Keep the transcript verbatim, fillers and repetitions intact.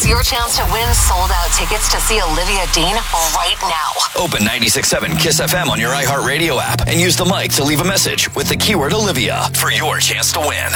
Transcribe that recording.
your chance to win sold-out tickets to see Olivia Dean right now. Open ninety-six point seven Kiss F M on your iHeartRadio app and use the mic to leave a message with the keyword Olivia for your chance to win.